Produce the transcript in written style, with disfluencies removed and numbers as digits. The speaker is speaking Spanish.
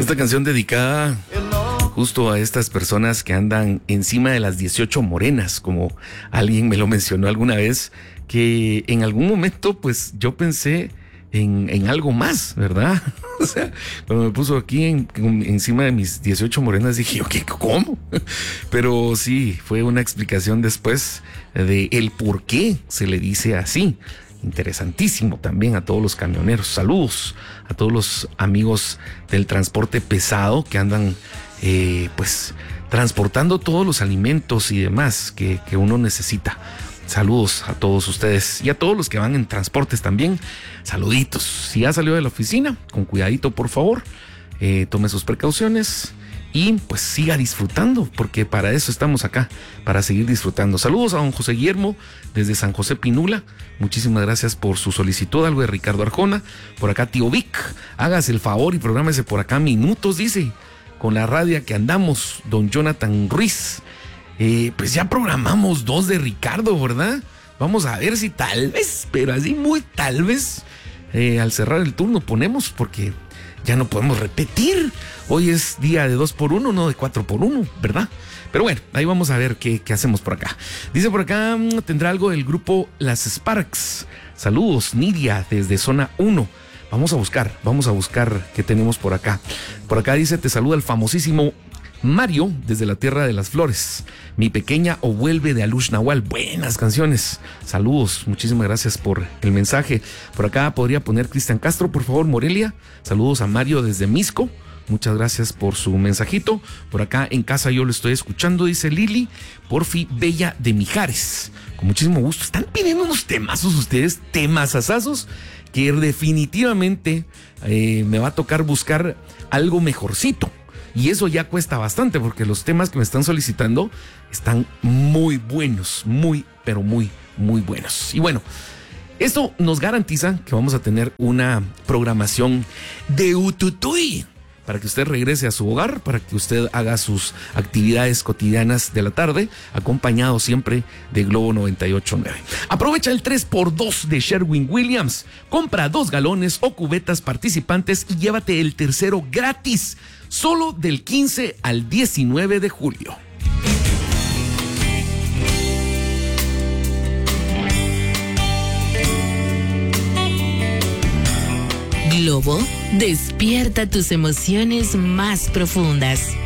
Esta canción dedicada justo a estas personas que andan encima de las 18 morenas, como alguien me lo mencionó alguna vez, que en algún momento pues yo pensé en algo más, ¿verdad? O sea, cuando me puso aquí encima de mis 18 morenas dije yo, ¿qué? ¿Cómo? Pero sí, fue una explicación después de el por qué se le dice así. Interesantísimo también a todos los camioneros. Saludos a todos los amigos del transporte pesado que andan pues transportando todos los alimentos y demás que uno necesita. Saludos a todos ustedes y a todos los que van en transportes también. Saluditos. Si ya salió de la oficina, con cuidadito por favor, tome sus precauciones y pues siga disfrutando, porque para eso estamos acá, para seguir disfrutando. Saludos a don José Guillermo desde San José Pinula. Muchísimas gracias por su solicitud. Algo de Ricardo Arjona. Por acá tío Vic, hágase el favor y prográmese por acá minutos, dice, con la radio que andamos. Don Jonathan Ruiz, pues ya programamos 2 de Ricardo, ¿verdad? Vamos a ver si tal vez, pero así muy tal vez, al cerrar el turno ponemos, porque ya no podemos repetir. Hoy es día de 2x1, no de 4x1, ¿verdad? Pero bueno, ahí vamos a ver qué hacemos por acá. Dice por acá, tendrá algo del grupo Las Sparks. Saludos, Nidia, desde zona 1. Vamos a buscar qué tenemos por acá. Por acá dice, te saluda el famosísimo Mario desde la Tierra de las Flores. Mi pequeña o vuelve de Alush Nahual. Buenas canciones. Saludos, muchísimas gracias por el mensaje. Por acá podría poner Cristian Castro, por favor, Morelia. Saludos a Mario desde Misco. Muchas gracias por su mensajito. Por acá en casa yo lo estoy escuchando, dice Lili. Porfi Bella de Mijares. Con muchísimo gusto. Están pidiendo unos temazos ustedes, temasazazos, que definitivamente me va a tocar buscar algo mejorcito. Y eso ya cuesta bastante, porque los temas que me están solicitando están muy buenos, pero muy buenos. Y bueno, esto nos garantiza que vamos a tener una programación de Ututuy para que usted regrese a su hogar, para que usted haga sus actividades cotidianas de la tarde, acompañado siempre de Globo 98.9. Aprovecha el 3x2 de Sherwin-Williams. Compra 2 galones o cubetas participantes y llévate el tercero gratis, solo del 15 al 19 de julio. Globo despierta tus emociones más profundas.